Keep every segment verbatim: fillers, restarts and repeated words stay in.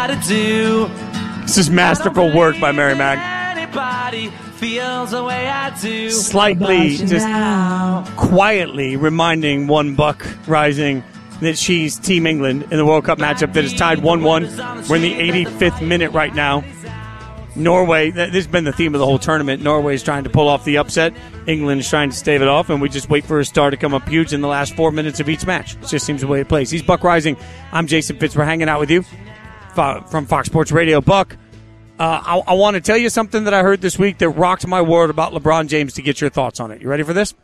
This is masterful work by Mary Mac. Slightly, just quietly reminding one Buck Rising that she's Team England in the World Cup matchup that is tied one one. We're in the eighty-fifth minute right now. Norway, this has been the theme of the whole tournament. Norway is trying to pull off the upset. England is trying to stave it off, and we just wait for a star to come up huge in the last four minutes of each match. It just seems the way it plays. He's Buck Rising. I'm Jason Fitz. We're hanging out with you from Fox Sports Radio. Buck, uh, I, I want to tell you something that I heard this week that rocked my world about LeBron James to get your thoughts on it. You ready for this?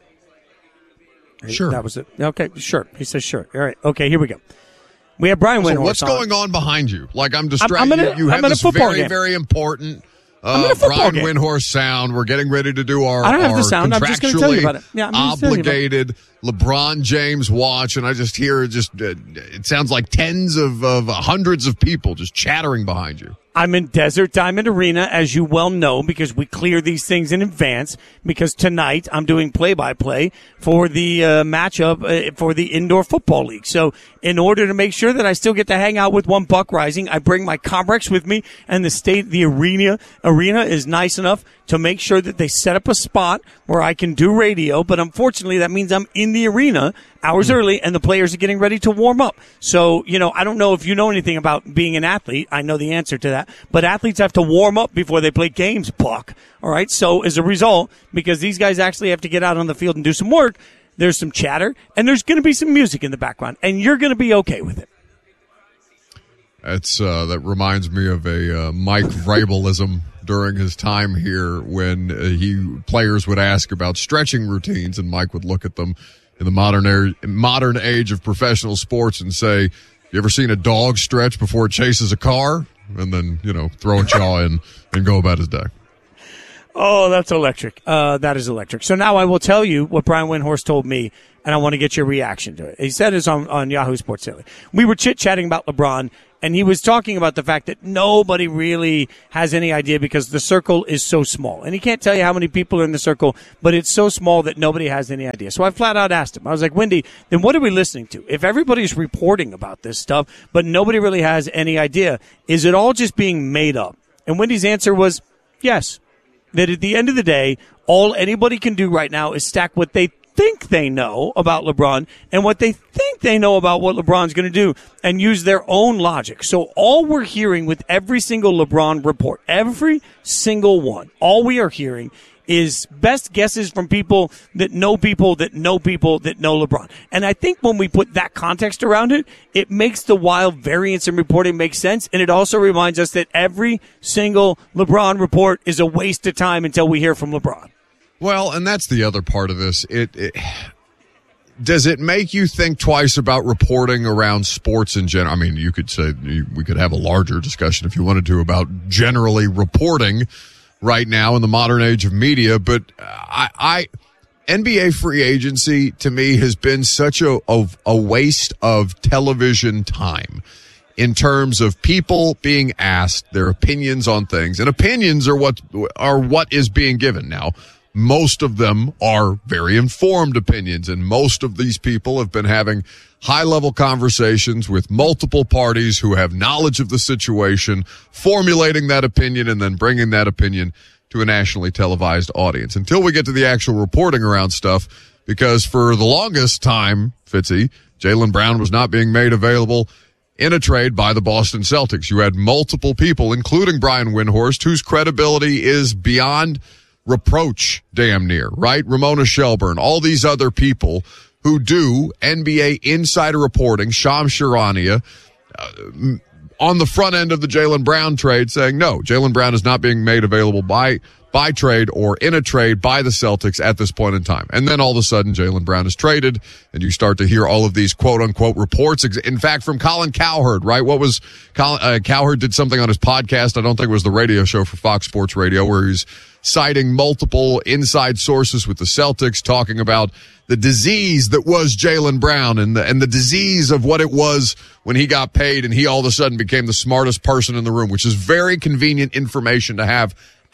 Sure. That was it. Okay, sure. He says sure. All right. Okay, here we go. We have Brian Windhorst. So what's on. going on behind you? Like, I'm distracted. I'm, I'm a, you you have I'm this very, game. very important uh, Brian game. Windhorst sound. We're getting ready to do our, I don't have our the sound. I'm just going to tell you about it. Yeah, I'm obligated LeBron James watch, and I just hear just uh, it sounds like tens of, of hundreds of people just chattering behind you. I'm in Desert Diamond Arena, as you well know, because we clear these things in advance, because tonight I'm doing play-by-play for the uh, matchup uh, for the Indoor Football League. So in order to make sure that I still get to hang out with one Buck Rising, I bring my Comrex with me, and the state, the arena, arena is nice enough to make sure that they set up a spot where I can do radio, but unfortunately that means I'm in the arena hours early, and the players are getting ready to warm up. So, you know, I don't know if you know anything about being an athlete. I know the answer to that. But athletes have to warm up before they play games, Buck. All right? So, as a result, because these guys actually have to get out on the field and do some work, there's some chatter, and there's going to be some music in the background, and you're going to be okay with it. That's, uh, that reminds me of a uh, Mike Vrabalism during his time here when uh, he players would ask about stretching routines, and Mike would look at them in the modern era, modern age of professional sports and say, you ever seen a dog stretch before it chases a car? And then, you know, throw a chaw in and go about his day. Oh, that's electric. Uh, that is electric. So now I will tell you what Brian Windhorst told me, and I want to get your reaction to it. He said it's on, on Yahoo Sports Daily. We were chit-chatting about LeBron, and he was talking about the fact that nobody really has any idea because the circle is so small. And he can't tell you how many people are in the circle, but it's so small that nobody has any idea. So I flat out asked him. I was like, Wendy, then what are we listening to? If everybody's reporting about this stuff, but nobody really has any idea, is it all just being made up? And Wendy's answer was yes. That at the end of the day, all anybody can do right now is stack what they think they know about LeBron and what they think they know about what LeBron's going to do and use their own logic. So all we're hearing with every single LeBron report, every single one, all we are hearing is best guesses from people that know people that know people that know LeBron. And I think when we put that context around it, it makes the wild variance in reporting make sense. And it also reminds us that every single LeBron report is a waste of time until we hear from LeBron. Well, and that's the other part of this. It, it does it make you think twice about reporting around sports in general? I mean, you could say we could have a larger discussion if you wanted to about generally reporting right now in the modern age of media, but I, I N B A free agency to me has been such a, a a waste of television time in terms of people being asked their opinions on things, and opinions are what are what is being given now. Most of them are very informed opinions, and most of these people have been having high-level conversations with multiple parties who have knowledge of the situation, formulating that opinion, and then bringing that opinion to a nationally televised audience. Until we get to the actual reporting around stuff, because for the longest time, Fitzy, Jaylen Brown was not being made available in a trade by the Boston Celtics. You had multiple people, including Brian Windhorst, whose credibility is beyond reproach damn near, right? Ramona Shelburne, all these other people who do N B A insider reporting, Shams Charania, uh, on the front end of the Jaylen Brown trade saying, no, Jaylen Brown is not being made available by by trade or in a trade by the Celtics at this point in time. And then all of a sudden, Jaylen Brown is traded, and you start to hear all of these quote-unquote reports. In fact, from Colin Cowherd, right? What was Colin, uh, Cowherd did something on his podcast, I don't think it was the radio show for Fox Sports Radio, where he's citing multiple inside sources with the Celtics, talking about the disease that was Jaylen Brown and the, and the disease of what it was when he got paid and he all of a sudden became the smartest person in the room, which is very convenient information to have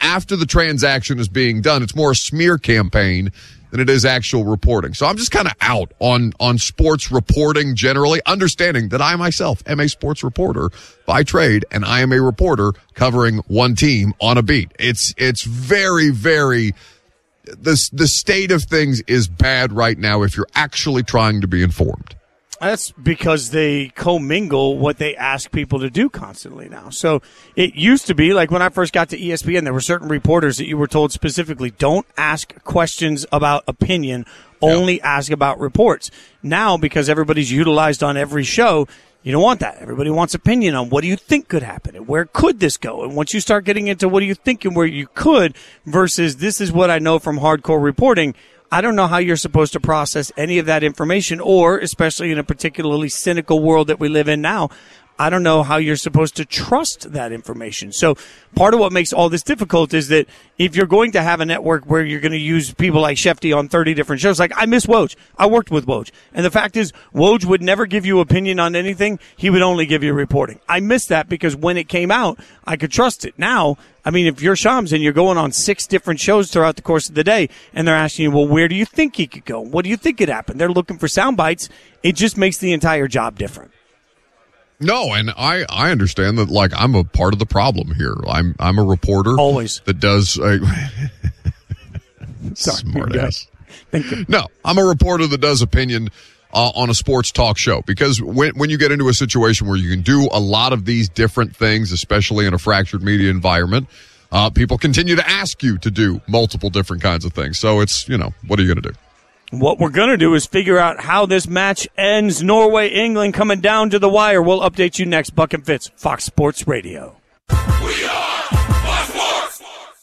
after the transaction is being done. It's more a smear campaign than it is actual reporting. So I'm just kind of out on, on sports reporting generally, understanding that I myself am a sports reporter by trade, and I am a reporter covering one team on a beat. It's, it's very, very, the, the state of things is bad right now if you're actually trying to be informed. That's because they commingle what they ask people to do constantly now. So it used to be like when I first got to E S P N, there were certain reporters that you were told specifically, don't ask questions about opinion, only yep. ask about reports. Now, because everybody's utilized on every show, you don't want that. Everybody wants opinion on what do you think could happen and where could this go? And once you start getting into what do you think and where you could versus this is what I know from hardcore reporting, I don't know how you're supposed to process any of that information, or especially in a particularly cynical world that we live in now, I don't know how you're supposed to trust that information. So part of what makes all this difficult is that if you're going to have a network where you're going to use people like Shefty on thirty different shows, like I miss Woj. I worked with Woj. And the fact is, Woj would never give you opinion on anything. He would only give you reporting. I miss that because when it came out, I could trust it. Now, I mean, if you're Shams and you're going on six different shows throughout the course of the day and they're asking you, well, where do you think he could go? What do you think could happen? They're looking for sound bites. It just makes the entire job different. No, and I, I understand that, like, I'm a part of the problem here. I'm I'm a reporter. Always. That does a Sorry, smart ass. Thank you. No, I'm a reporter that does opinion uh, on a sports talk show, because when when you get into a situation where you can do a lot of these different things, especially in a fractured media environment, uh, people continue to ask you to do multiple different kinds of things. So it's, you know, what are you going to do? What we're going to do is figure out how this match ends. Norway, England coming down to the wire. We'll update you next. Buck and Fitz, Fox Sports Radio. We are Fox Sports.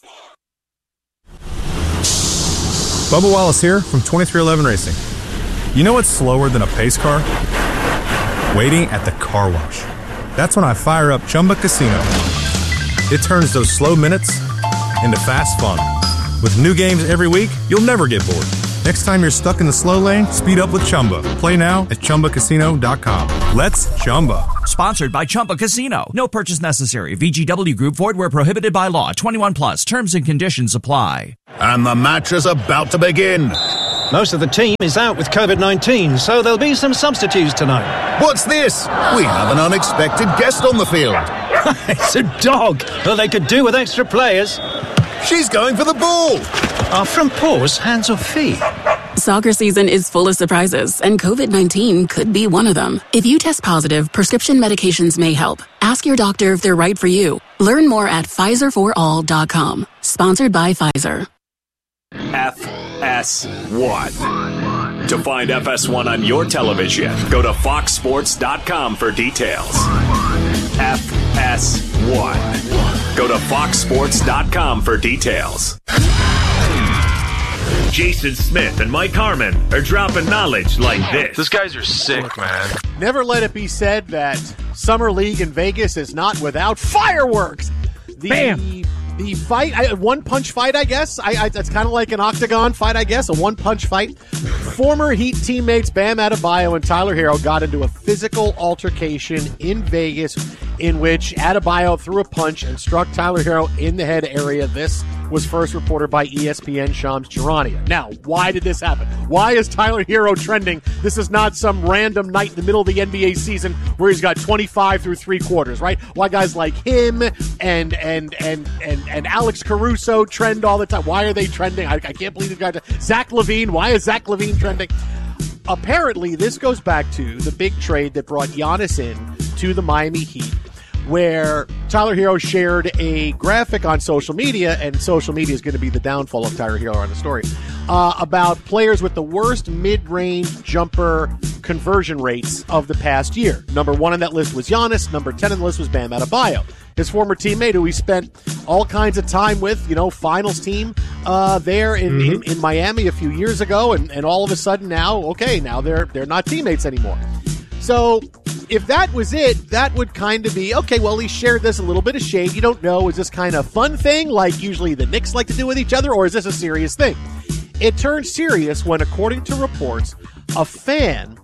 Bubba Wallace here from twenty-three eleven Racing. You know what's slower than a pace car? Waiting at the car wash. That's when I fire up Chumba Casino. It turns those slow minutes into fast fun. With new games every week, you'll never get bored. Next time you're stuck in the slow lane, speed up with Chumba. Play now at Chumba Casino dot com. Let's Chumba. Sponsored by Chumba Casino. No purchase necessary. V G W Group. Void where prohibited by law. twenty-one plus. Terms and conditions apply. And the match is about to begin. Most of the team is out with covid nineteen, so there'll be some substitutes tonight. What's this? We have an unexpected guest on the field. It's a dog. Well, they could do with extra players. She's going for the ball. Are front paws hands or feet? Soccer season is full of surprises, and covid nineteen could be one of them. If you test positive, prescription medications may help. Ask your doctor if they're right for you. Learn more at Pfizer for all dot com. Sponsored by Pfizer. F S one. To find F S one on your television, go to fox sports dot com for details. F S one. Go to fox sports dot com for details. Jason Smith and Mike Harmon are dropping knowledge like this. These guys are sick, man. Never let it be said that Summer League in Vegas is not without fireworks. The, Bam! The fight, a one-punch fight, I guess. I, I, it's kind of like an octagon fight, I guess, a one-punch fight. Former Heat teammates Bam Adebayo and Tyler Herro got into a physical altercation in Vegas in which Adebayo threw a punch and struck Tyler Herro in the head area. This was first reported by E S P N Shams Charania. Now, why did this happen? Why is Tyler Herro trending? This is not some random night in the middle of the N B A season where he's got twenty-five through three quarters, right? Why guys like him and and and and and Alex Caruso trend all the time? Why are they trending? I, I can't believe these guys. Zach LaVine. Why is Zach LaVine trending? Apparently, this goes back to the big trade that brought Giannis in to the Miami Heat, where Tyler Herro shared a graphic on social media, and social media is going to be the downfall of Tyler Herro on the story, uh, about players with the worst mid-range jumper conversion rates of the past year. Number one on that list was Giannis. Number ten on the list was Bam Adebayo, his former teammate who he spent all kinds of time with, you know, finals team uh, there in, mm-hmm. in, in Miami a few years ago, and, and all of a sudden now, okay, now they're they're not teammates anymore. So if that was it, that would kind of be, okay, well, he shared this a little bit of shade. You don't know, is this kind of fun thing like usually the Knicks like to do with each other, or is this a serious thing? It turned serious when, according to reports, a fan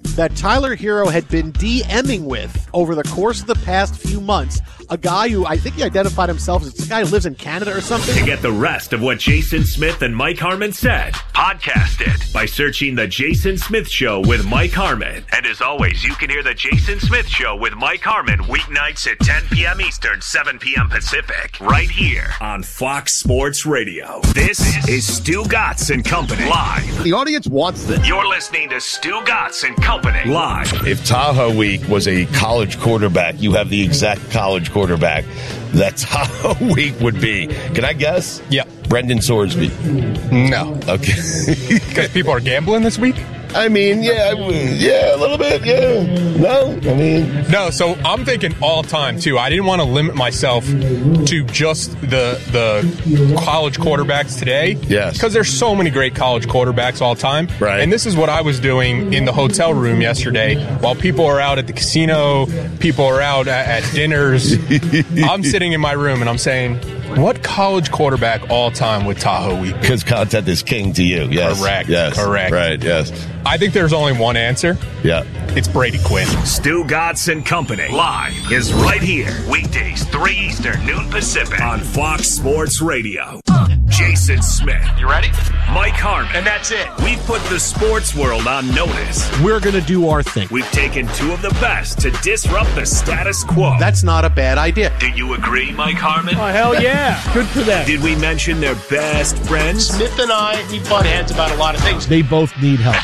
that Tyler Hero had been DMing with over the course of the past few months. A guy who I think he identified himself as a guy who lives in Canada or something. To get the rest of what Jason Smith and Mike Harmon said, podcast it by searching The Jason Smith Show with Mike Harmon. And as always, you can hear The Jason Smith Show with Mike Harmon weeknights at ten p.m. Eastern, seven p.m. Pacific, right here on Fox Sports Radio. This is Stu Gatz and Company live. The audience wants this. You're listening to Stu Gatz and Company live. If Tahoe Week was a college quarterback, you have the exact college quarterback that Tahoe Week would be. Can I guess? Yeah. Brendan Sorsby. No. Okay. Because people are gambling this week? I mean, yeah, yeah, a little bit, yeah. No, I mean... No, so I'm thinking all time, too. I didn't want to limit myself to just the the college quarterbacks today. Yes. Because there's so many great college quarterbacks all time. Right. And this is what I was doing in the hotel room yesterday. While people are out at the casino, people are out at, at dinners, I'm sitting in my room and I'm saying, what college quarterback all time with Tahoe Week? Because content is king to you, yes. Correct, yes. correct. Right, yes. I think there's only one answer. Yeah. It's Brady Quinn. Stu Gatz and Company live is right here. Weekdays, three Eastern, noon Pacific on Fox Sports Radio. Jason Smith. You ready? Mike Harmon. And that's it. We've put the sports world on notice. We're going to do our thing. We've taken two of the best to disrupt the status quo. That's not a bad idea. Do you agree, Mike Harmon? Oh, hell yeah. Good for them. Did we mention their best friends? Smith and I, we butt heads about a lot of things. They both need help.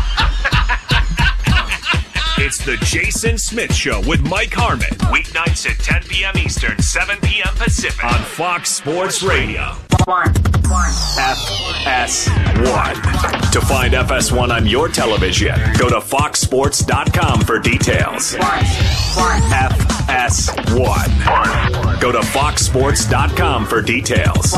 It's the Jason Smith Show with Mike Harmon. Weeknights at ten p.m. Eastern, seven p.m. Pacific on Fox Sports Radio. F S one. To find F S one on your television, go to fox sports dot com for details. F S one. Go to fox sports dot com for details.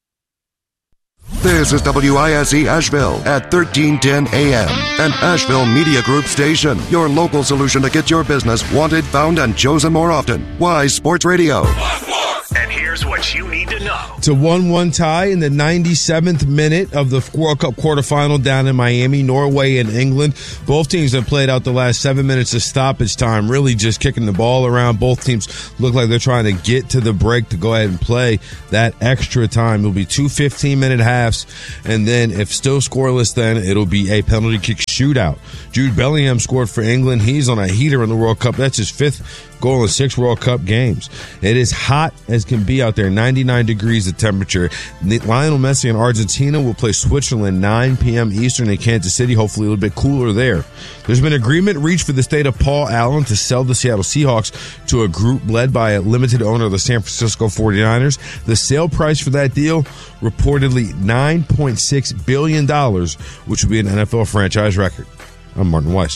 This is W I S E Asheville at thirteen ten A M, an Asheville Media Group station. Your local solution to get your business wanted, found, and chosen more often. Wise Sports Radio. And here's what you need to know. It's a one one tie in the ninety-seventh minute of the World Cup quarterfinal down in Miami, Norway and England. Both teams have played out the last seven minutes of stoppage time, really just kicking the ball around. Both teams look like they're trying to get to the break to go ahead and play that extra time. It'll be two fifteen-minute halves, and then if still scoreless, then it'll be a penalty kick shootout. Jude Bellingham scored for England. He's on a heater in the World Cup. That's his fifth goal in six World Cup games. It is hot as can be out there, ninety-nine degrees the temperature. Lionel Messi and Argentina will play Switzerland nine p.m. Eastern in Kansas City, hopefully a little bit cooler there. There's been agreement reached for the state of Paul Allen to sell the Seattle Seahawks to a group led by a limited owner of the San Francisco forty-niners. The sale price for that deal, reportedly nine point six billion dollars, which would be an N F L franchise record. I'm Martin Weiss.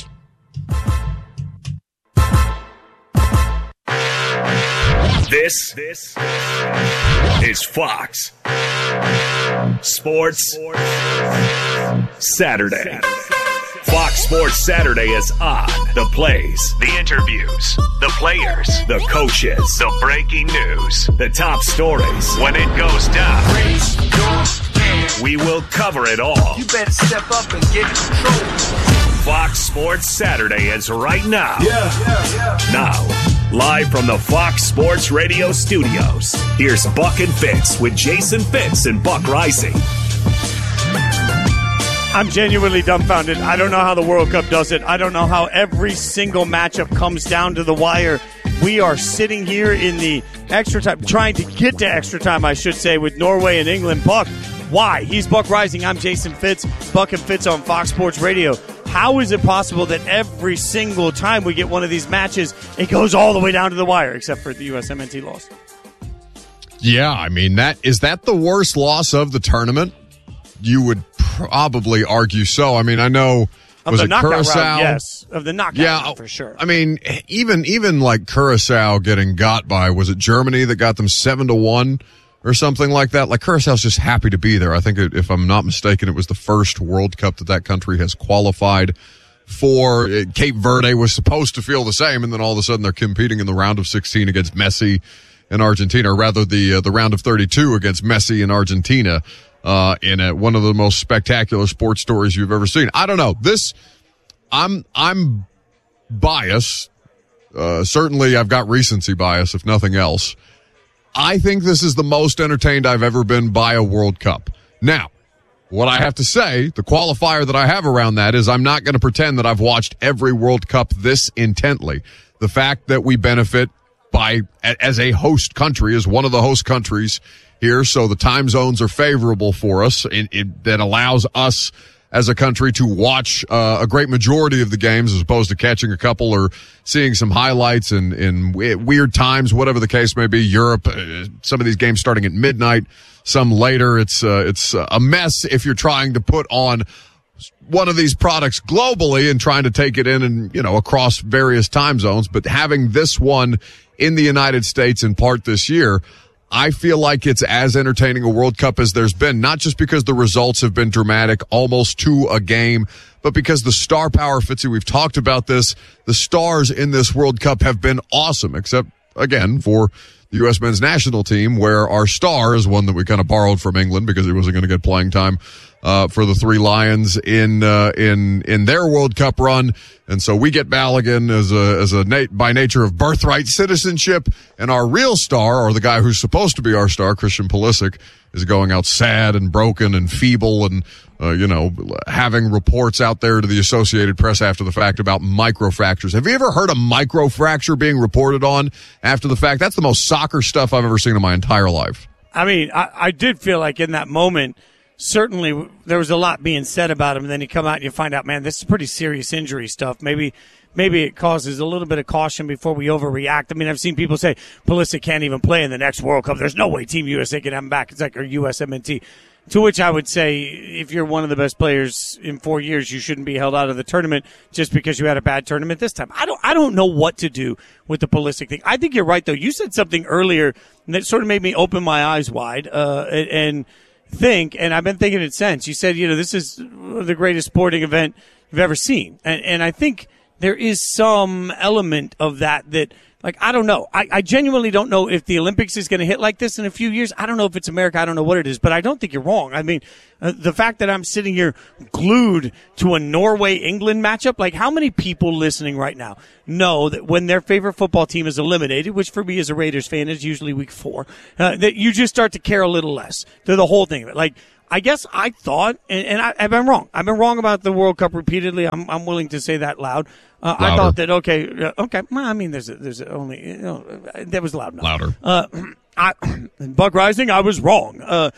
This, this is Fox Sports Saturday. Fox Sports Saturday is on. The plays, the interviews, the players, the coaches, the breaking news, the top stories. When it goes down, we will cover it all. You better step up and get control. Fox Sports Saturday is right now. Yeah, yeah, yeah. Now, live from the Fox Sports Radio studios, here's Buck and Fitz with Jason Fitz and Buck Rising. I'm genuinely dumbfounded. I don't know how the World Cup does it. I don't know how every single matchup comes down to the wire. We are sitting here in the extra time, trying to get to extra time, I should say, with Norway and England. Buck, why? He's Buck Rising. I'm Jason Fitz. Buck and Fitz on Fox Sports Radio. How is it possible that every single time we get one of these matches, it goes all the way down to the wire, except for the U S M N T loss? Yeah, I mean, that is that the worst loss of the tournament? You would probably argue so. I mean, I know Of was the it knockout Curacao? round, yes. Of the knockout yeah, round, for sure. I mean, even even like Curacao getting got by, was it Germany that got them seven to one or something like that? Like, Curaçao's just happy to be there. I think, it, if I'm not mistaken, it was the first World Cup that that country has qualified for. Cape Verde was supposed to feel the same, and then all of a sudden they're competing in the round of sixteen against Messi and Argentina, or rather the uh, the round of thirty-two against Messi and Argentina. Uh, in a, one of the most spectacular sports stories you've ever seen. I don't know. This, I'm I'm biased. Uh, certainly, I've got recency bias, if nothing else. I think this is the most entertained I've ever been by a World Cup. Now, what I have to say, the qualifier that I have around that is I'm not going to pretend that I've watched every World Cup this intently. The fact that we benefit by, as a host country, as one of the host countries here, so the time zones are favorable for us. It, it, that allows us as a country to watch uh, a great majority of the games as opposed to catching a couple or seeing some highlights in, in weird times, whatever the case may be. Europe, uh, some of these games starting at midnight, some later. It's uh, it's a mess if you're trying to put on one of these products globally and trying to take it in and, you know, across various time zones. But having this one in the United States in part this year, I feel like it's as entertaining a World Cup as there's been, not just because the results have been dramatic, almost to a game, but because the star power, Fitzy, we've talked about this, the stars in this World Cup have been awesome, except, again, for the U S men's national team, where our star is one that we kind of borrowed from England because he wasn't going to get playing time uh, for the Three Lions in uh, in in their World Cup run, and so we get Balogun as a as a nat- by nature of birthright citizenship, and our real star, or the guy who's supposed to be our star, Christian Pulisic, is going out sad and broken and feeble, and uh, you know, having reports out there to the Associated Press after the fact about microfractures. Have you ever heard a microfracture being reported on after the fact? That's the most soccer stuff I've ever seen in my entire life. I mean, I, I did feel like in that moment, certainly there was a lot being said about him, and then you come out and you find out, man, this is pretty serious injury stuff. Maybe maybe it causes a little bit of caution before we overreact. I mean, I've seen people say Pulisic can't even play in the next World Cup. There's no way Team U S A can have him back. It's like, or U S M N T. To which I would say, if you're one of the best players in four years, you shouldn't be held out of the tournament just because you had a bad tournament this time. I don't, I don't know what to do with the Pulisic thing. I think you're right, though. You said something earlier that sort of made me open my eyes wide, uh, and, and think, and I've been thinking it since. You said, you know, this is the greatest sporting event you've ever seen. And, and I think there is some element of that that, like, I don't know. I, I genuinely don't know if the Olympics is going to hit like this in a few years. I don't know if it's America. I don't know what it is, but I don't think you're wrong. I mean, uh, the fact that I'm sitting here glued to a Norway-England matchup, like, how many people listening right now know that when their favorite football team is eliminated, which for me as a Raiders fan is usually week four, uh, that you just start to care a little less to the whole thing of it. Like, I guess I thought, and, and I, I've been wrong. I've been wrong about the World Cup repeatedly. I'm, I'm willing to say that loud. Uh, I thought that, okay, uh, okay. Well, I mean, there's a, there's a only, you know, that was loud enough. Louder. Uh, I, Buck Rising, I was wrong. Uh,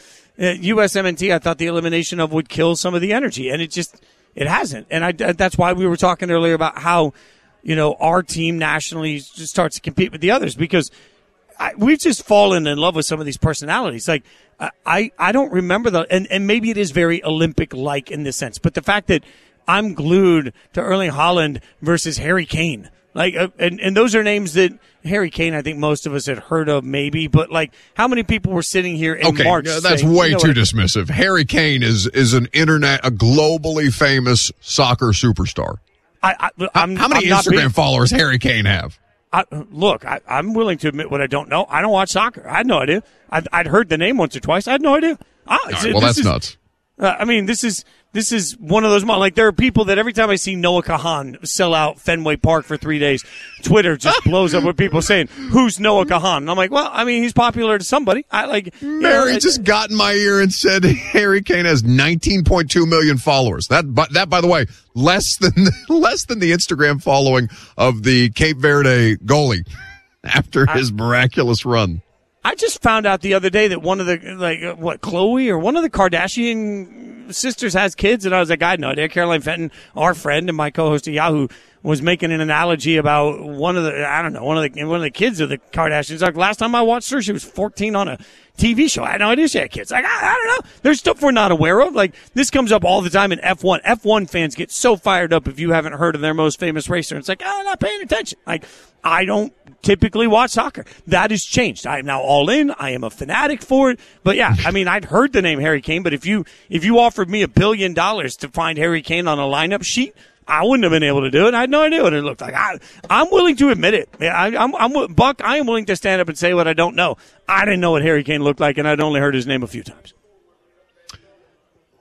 U S M N T, I thought the elimination of would kill some of the energy, and it just, it hasn't. And I, that's why we were talking earlier about how, you know, our team nationally just starts to compete with the others, because I, we've just fallen in love with some of these personalities. Like, I, I don't remember the, and, and maybe it is very Olympic-like in this sense, but the fact that I'm glued to Erling Haaland versus Harry Kane. Like, uh, and, and those are names that Harry Kane, I think most of us had heard of maybe, but like, how many people were sitting here in okay, March uh, that's saying, way you know too what, dismissive. Harry Kane is, is an internet, a globally famous soccer superstar. I, I, I'm, how, how many I'm Instagram being, followers Harry Kane have? I, look, I, I'm willing to admit what I don't know. I don't watch soccer. I had no idea. I'd, I'd heard the name once or twice. I had no idea. Ah, right, well, that's is, nuts. Uh, I mean, this is this is one of those, like, there are people that every time I see Noah Kahan sell out Fenway Park for three days, Twitter just blows up with people saying, "Who's Noah Kahan?" And I'm like, well, I mean, he's popular to somebody. I like. Mary you know, just got in my ear and said Harry Kane has nineteen point two million followers. That, but that, by the way, less than less than the Instagram following of the Cape Verde goalie after his I, miraculous run. I just found out the other day that one of the, like, uh, what, Khloe or one of the Kardashian sisters has kids, and I was like, I had no idea. Caroline Fenton, our friend and my co-host at Yahoo, was making an analogy about one of the, I don't know, one of the one of the kids of the Kardashians. Like, last time I watched her, she was fourteen on a T V show. I had no idea she had kids. Like, I, I don't know. There's stuff we're not aware of. Like, this comes up all the time in F one. F one fans get so fired up if you haven't heard of their most famous racer. It's like, oh, I'm not paying attention. Like, I don't typically watch soccer. That has changed. I am now all in. I am a fanatic for it. But yeah, I mean, I'd heard the name Harry Kane, but if you if you offered me a billion dollars to find Harry Kane on a lineup sheet, I wouldn't have been able to do it. I had no idea what it looked like. I, I'm willing to admit it. I, I'm, I'm, Buck, I am willing to stand up and say what I don't know. I didn't know what Harry Kane looked like, and I'd only heard his name a few times.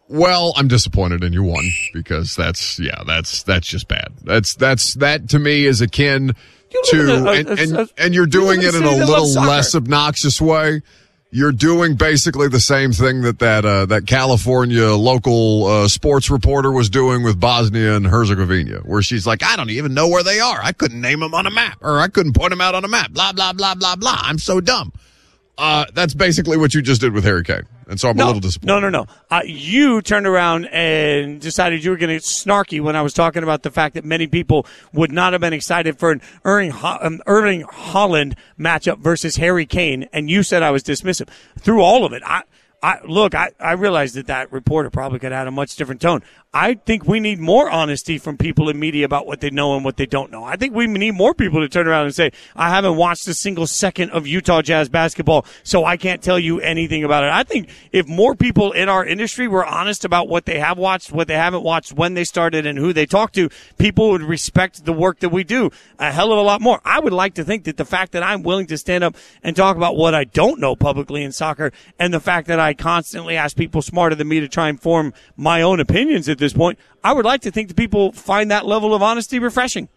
Well, I'm disappointed in you, one, because that's yeah, that's that's just bad. That's that's that to me is akin to a- a- and, and, a- and you're doing you it live in in a a city that little loves soccer. less obnoxious way. You're doing basically the same thing that that uh, that California local uh, sports reporter was doing with Bosnia and Herzegovina, where she's like, I don't even know where they are. I couldn't name them on a map, or I couldn't point them out on a map. Blah blah blah blah blah. I'm so dumb. Uh, that's basically what you just did with Harry Kane, and so I'm no, a little disappointed. No, no, no. Uh, you turned around and decided you were going to get snarky when I was talking about the fact that many people would not have been excited for an Erling, Ho- um, Erling Haaland matchup versus Harry Kane, and you said I was dismissive. Through all of it, I, I look, I, I realized that that reporter probably could have had a much different tone. I think we need more honesty from people in media about what they know and what they don't know. I think we need more people to turn around and say, I haven't watched a single second of Utah Jazz basketball, so I can't tell you anything about it. I think if more people in our industry were honest about what they have watched, what they haven't watched, when they started, and who they talk to, people would respect the work that we do a hell of a lot more. I would like to think that the fact that I'm willing to stand up and talk about what I don't know publicly in soccer, and the fact that I constantly ask people smarter than me to try and form my own opinions at this point, I would like to think that people find that level of honesty refreshing.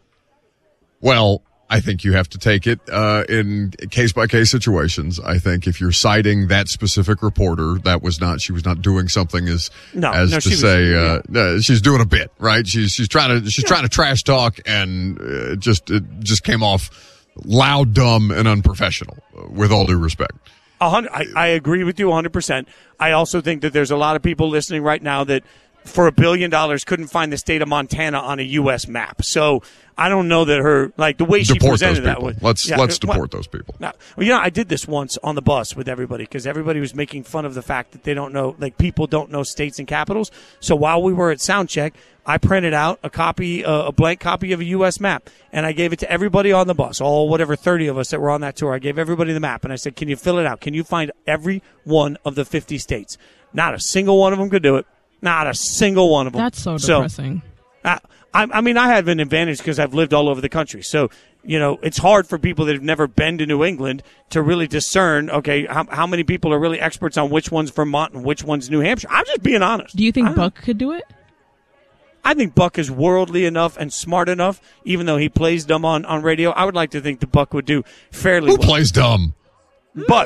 Well, I think you have to take it uh, in case-by-case situations. I think if you're citing that specific reporter, that was not she was not doing something as No, as no, to she was- say yeah. uh, no, she's doing a bit, right? She's she's trying to she's trying to trash talk, and uh, just it just came off loud, dumb, and unprofessional. uh, With all due respect. A hundred, I, I agree with you one hundred percent. I also think that there's a lot of people listening right now that for a billion dollars couldn't find the state of Montana on a U S map. So I don't know that her, like the way she Deport those presented that people. was. Let's yeah, let's well, deport those people. Now, well, you know, I did this once on the bus with everybody because everybody was making fun of the fact that they don't know, like people don't know states and capitals. So while we were at sound check, I printed out a copy, uh, a blank copy of a U S map, and I gave it to everybody on the bus, all whatever thirty of us that were on that tour. I gave everybody the map, and I said, "Can you fill it out? Can you find every one of the fifty states?" Not a single one of them could do it. Not a single one of them. That's so depressing. So, I, I, I mean, I have an advantage because I've lived all over the country. So, you know, it's hard for people that have never been to New England to really discern, okay, how, how many people are really experts on which one's Vermont and which one's New Hampshire. I'm just being honest. Do you think I Buck could do it? I think Buck is worldly enough and smart enough, even though he plays dumb on, on radio. I would like to think that Buck would do fairly Who well. plays dumb? But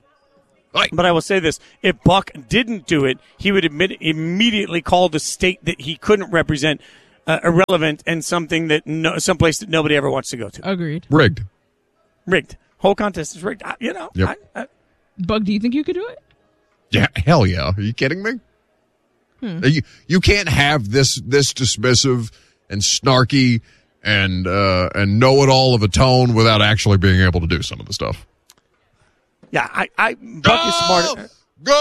but I will say this: if Buck didn't do it, he would admit, immediately call the state that he couldn't represent uh, irrelevant and something that no, someplace that nobody ever wants to go to. Agreed. Rigged. Rigged. Whole contest is rigged. I, you know. Yep. I, I, Buck, do you think you could do it? Yeah, hell yeah. Are you kidding me? Hmm. You you can't have this this dismissive and snarky and uh, and know it all of a tone without actually being able to do some of the stuff. yeah. I. I Buck is smart. Go!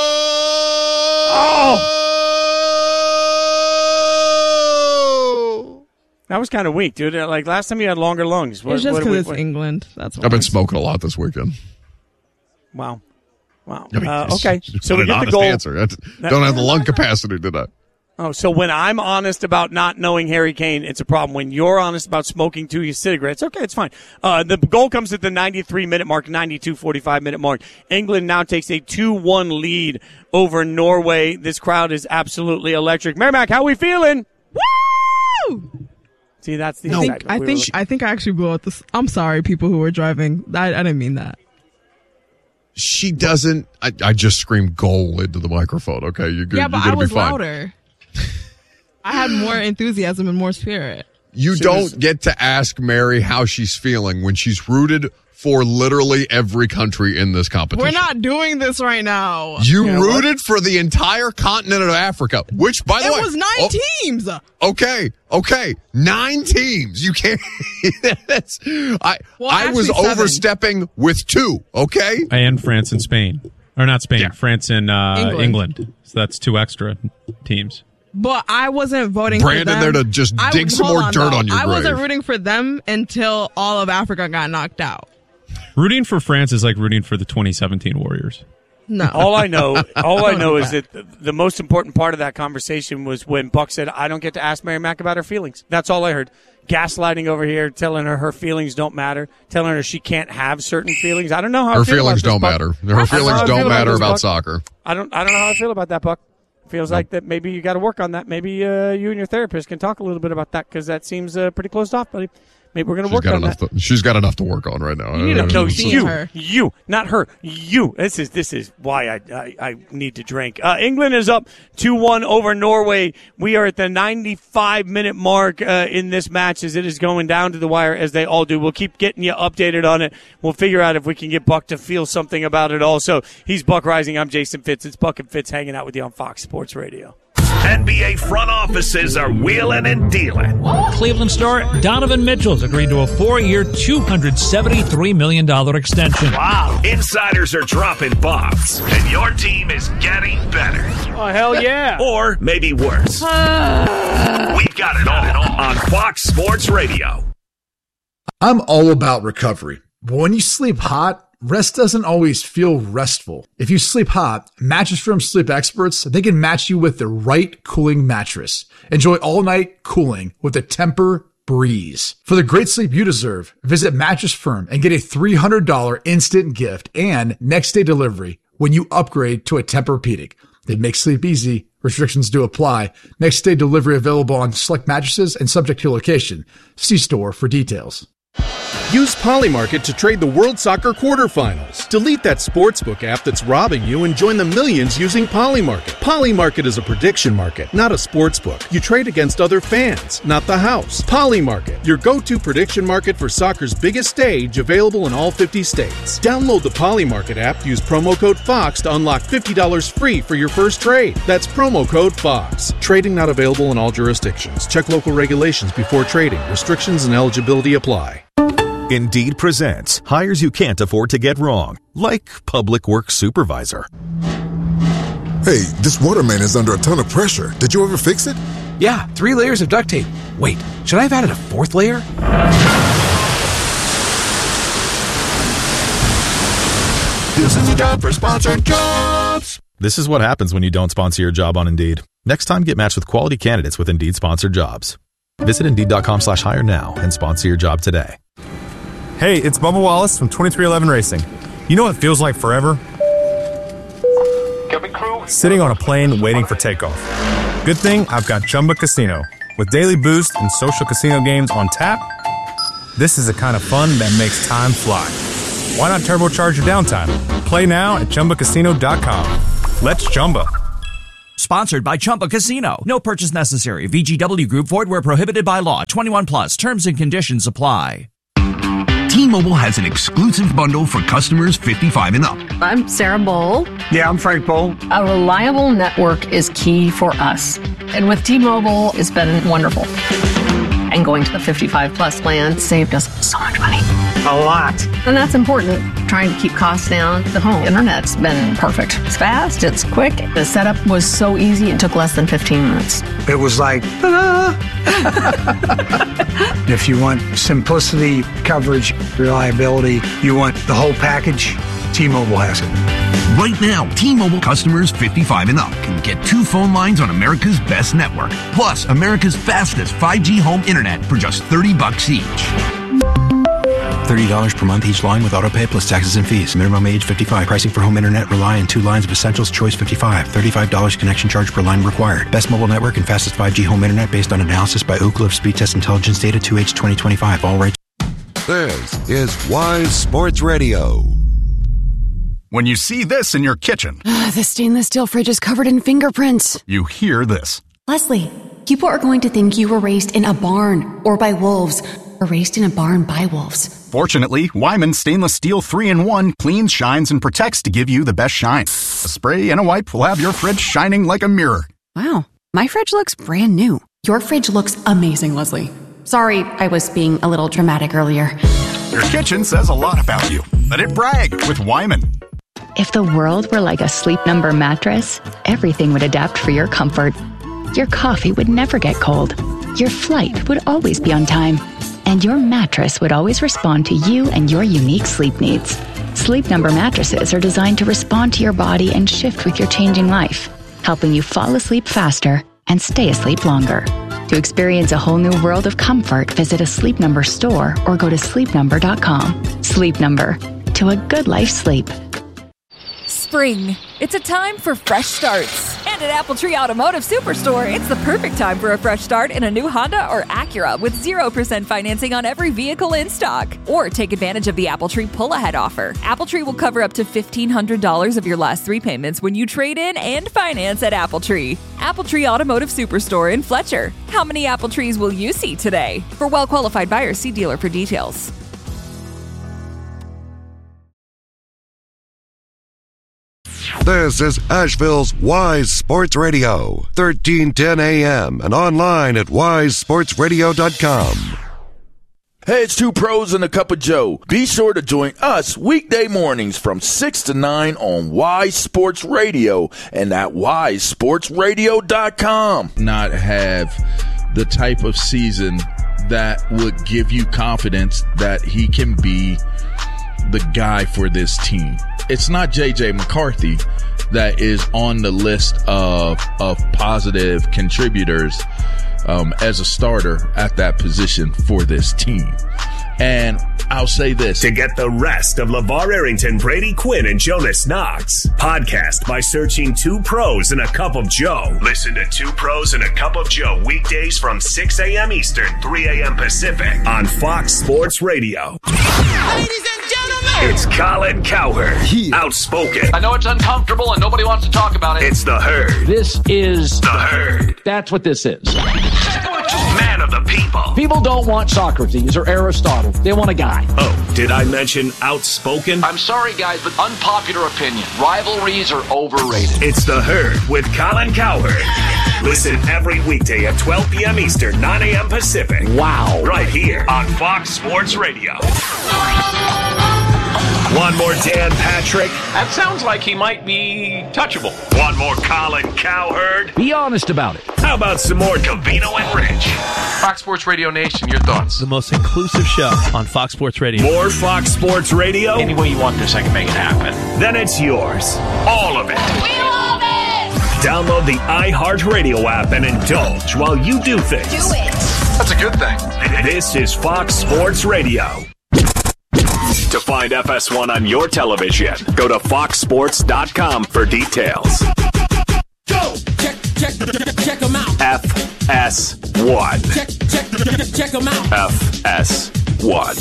Oh. That was kind of weak, dude. Like last time you had longer lungs. What, It's just what- because what- it's England. That's why. I've been smoking a lot this weekend. Wow. Wow. I mean, uh, it's okay. just So not we an get the honest goal. answer. I don't have the lung capacity to that. Oh, so when I'm honest about not knowing Harry Kane, it's a problem. When you're honest about smoking two cigarettes, okay, it's fine. Uh, the goal comes at the ninety-three minute mark, ninety-two forty-five minute mark. England now takes a two one lead over Norway. This crowd is absolutely electric. Merrimack, how we feeling? Woo! See, that's the I think excitement I we were think looking- I think I actually blew out this. I'm sorry, people who were driving. I, I didn't mean that. She doesn't. I, I just screamed goal into the microphone. Okay, you're good. Yeah, but you're I gonna was be fine. louder. I had more enthusiasm and more spirit. You She don't was- get to ask Mary how she's feeling when she's rooted for literally every country in this competition. We're not doing this right now. You You know what? rooted for the entire continent of Africa, which, by the It way, was nine oh, teams. Okay, okay, nine teams. You can't. that's, I Well, I was actually seven. overstepping with two. Okay, And France and Spain. Or not Spain, Yeah. France and uh, England. England. So that's two extra teams. But I wasn't voting Brandon for them. there to just I- dig some hold more on, dirt though. on your I wasn't grave. rooting for them until all of Africa got knocked out. Rooting for France is like rooting for the twenty seventeen Warriors. No. All I know, all I know is that the, the most important part of that conversation was when Buck said, "I don't get to ask Mary Mack about her feelings." That's all I heard. Gaslighting over here, telling her her feelings don't matter, telling her she can't have certain feelings. I don't know how her I feel feelings about don't this, matter. Buck. Her I don't know feelings how I don't feel matter this, about Buck. soccer. I don't. I don't know how I feel about that, Buck. Feels Nope. like that maybe you got to work on that. Maybe uh, you and your therapist can talk a little bit about that because that seems uh, pretty closed off, buddy. Maybe we're going to She's work got on enough. that. To, she's got enough to work on right now. You know, no, you, her. you, not her. You. This is this is why I I, I need to drink. Uh, England is up two one over Norway. We are at the ninety-five minute mark uh, in this match as it is going down to the wire, as they all do. We'll keep getting you updated on it. We'll figure out if we can get Buck to feel something about it also. He's Buck Rising. I'm Jason Fitz. It's Buck and Fitz hanging out with you on Fox Sports Radio. N B A front offices are wheeling and dealing. Cleveland star Donovan Mitchell's agreed to a four-year, two hundred seventy-three million dollars extension. Wow. Insiders are dropping bombs, and your team is getting better. Oh, hell yeah. Or maybe worse. We've got it all on Fox Sports Radio. I'm all about recovery, but when you sleep hot, rest doesn't always feel restful. If you sleep hot, Mattress Firm sleep experts, they can match you with the right cooling mattress. Enjoy all-night cooling with the Tempur Breeze. For the great sleep you deserve, visit Mattress Firm and get a three hundred dollars instant gift and next-day delivery when you upgrade to a Tempur-Pedic. They make sleep easy. Restrictions do apply. Next-day delivery available on select mattresses and subject to location. See store for details. Use Polymarket to trade the World Soccer quarterfinals. Delete that sportsbook app that's robbing you and join the millions using Polymarket. Polymarket is a prediction market, not a sportsbook. You trade against other fans, not the house. Polymarket, your go-to prediction market for soccer's biggest stage, available in all fifty states. Download the Polymarket app, use promo code FOX to unlock fifty dollars free for your first trade. That's promo code FOX. Trading not available in all jurisdictions. Check local regulations before trading. Restrictions and eligibility apply. Indeed presents hires you can't afford to get wrong, like public works supervisor. Hey, this water main is under a ton of pressure. Did you ever fix it? Yeah, three layers of duct tape. Wait, should I have added a fourth layer? This is a job for sponsored jobs. This is what happens when you don't sponsor your job on Indeed. Next time, get matched with quality candidates with Indeed sponsored jobs. Visit Indeed.com slash hire now and sponsor your job today. Hey, it's Bubba Wallace from twenty-three eleven Racing. You know what feels like forever? Sitting on a plane waiting for takeoff. Good thing I've got Chumba Casino. With daily boost and social casino games on tap, this is the kind of fun that makes time fly. Why not turbocharge your downtime? Play now at Chumba Casino dot com. Let's Chumba. Sponsored by Chumba Casino. No purchase necessary. V G W Group. Void where prohibited by law. twenty-one plus. Terms and conditions apply. T-Mobile has an exclusive bundle for customers fifty-five and up. I'm Sarah Bowl. Yeah, I'm Frank Bowl. A reliable network is key for us. And with T-Mobile, it's been wonderful. And going to the fifty-five plus plan saved us so much money. A lot. And that's important. Trying to keep costs down. The home internet's been perfect. It's fast, it's quick. The setup was so easy, it took less than fifteen minutes. It was like, ta-da! If you want simplicity, coverage, reliability, you want the whole package, T-Mobile has it. Right now, T-Mobile customers fifty-five and up can get two phone lines on America's best network, plus America's fastest five G home internet for just thirty bucks each. thirty dollars per month each line with autopay plus taxes and fees. Minimum age fifty-five. Pricing for home internet rely on two lines of Essentials Choice fifty-five. thirty-five dollars connection charge per line required. Best mobile network and fastest five G home internet based on analysis by Ookla of Speed Test Intelligence Data two H twenty twenty-five. All rights. This is Wise Sports Radio. When you see this in your kitchen, The stainless steel fridge is covered in fingerprints. you hear this. Leslie, people are going to think you were raised in a barn or by wolves or raised in a barn by wolves. Fortunately, Wyman Stainless Steel three in one cleans, shines, and protects to give you the best shine. A spray and a wipe will have your fridge shining like a mirror. Wow, my fridge looks brand new. Your fridge looks amazing, Leslie. Sorry, I was being a little dramatic earlier. Your kitchen says a lot about you. Let it brag with Wyman. If the world were like a Sleep Number mattress, everything would adapt for your comfort. Your coffee would never get cold. Your flight would always be on time. And your mattress would always respond to you and your unique sleep needs. Sleep Number mattresses are designed to respond to your body and shift with your changing life, helping you fall asleep faster and stay asleep longer. To experience a whole new world of comfort, visit a Sleep Number store or go to sleep number dot com. Sleep Number. To a good life sleep. Spring. It's a time for fresh starts and And at Apple Tree Automotive Superstore, it's the perfect time for a fresh start in a new Honda or Acura with zero percent financing on every vehicle in stock. Or take advantage of the Apple Tree pull-ahead offer. Apple Tree will cover up to fifteen hundred dollars of your last three payments when you trade in and finance at Apple Tree. Apple Tree Automotive Superstore in Fletcher. How many Apple Trees will you see today? For well-qualified buyers, see dealer for details. This is Asheville's Wise Sports Radio, thirteen ten A M and online at wise sports radio dot com. Hey, it's Two Pros and a Cup of Joe. Be sure to join us weekday mornings from six to nine on Wise Sports Radio and at wise sports radio dot com. Not have the type of season that would give you confidence that he can be the guy for this team. It's not J J McCarthy that is on the list of of positive contributors um, as a starter at that position for this team. And I'll say this. To get the rest of LeVar Arrington, Brady Quinn, and Jonas Knox, podcast by searching Two Pros and a Cup of Joe. Listen to Two Pros and a Cup of Joe weekdays from six a m Eastern, three a m Pacific on Fox Sports Radio. Ladies and gentlemen, it's Colin Cowherd, yeah. Outspoken. I know it's uncomfortable and nobody wants to talk about it. It's the Herd. This is the Herd. That's what this is. Man of the people. People don't want Socrates or Aristotle. They want a guy. Oh, did I mention outspoken? I'm sorry, guys, but unpopular opinion. Rivalries are overrated. It's the Herd with Colin Cowherd. Listen every weekday at twelve p m Eastern, nine a m Pacific. Wow. Right here on Fox Sports Radio. One more Dan Patrick. That sounds like he might be touchable. One more Colin Cowherd. Be honest about it. How about some more Covino and Rich? Fox Sports Radio Nation, your thoughts? The most inclusive show on Fox Sports Radio. More Fox Sports Radio? Any way you want this, I can make it happen. Then it's yours. All of it. We love it! Download the iHeartRadio app and indulge while you do things. Do it. That's a good thing. This is Fox Sports Radio. To find F S one on your television, go to fox sports dot com for details. Go! Check, check, check, check them out. F S one. Check, check, check, check them out. F S one.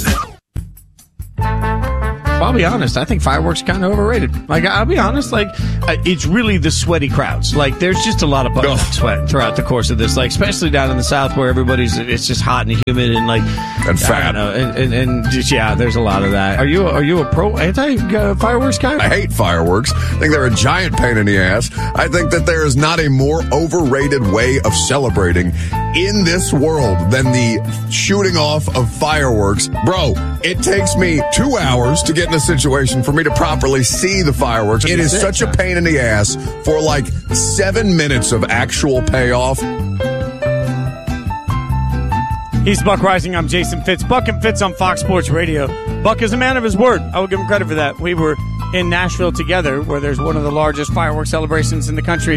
I'll be honest. I think fireworks are kind of overrated. Like, I'll be honest. Like, uh, it's really the sweaty crowds. Like, there's just a lot of butt sweat throughout the course of this. Like, especially down in the South where everybody's, it's just hot and humid and like, and fat. Know, and, and, and just yeah, there's a lot of that. Are you are you a pro anti uh, fireworks guy? I hate fireworks. I think they're a giant pain in the ass. I think that there is not a more overrated way of celebrating in this world than the shooting off of fireworks. Bro, it takes me two hours to get in a situation for me to properly see the fireworks. It is such a pain in the ass for like seven minutes of actual payoff. He's Buck Rising. I'm Jason Fitz. Buck and Fitz on Fox Sports Radio. Buck is a man of his word. I will give him credit for that. We were in Nashville together, where there's one of the largest fireworks celebrations in the country.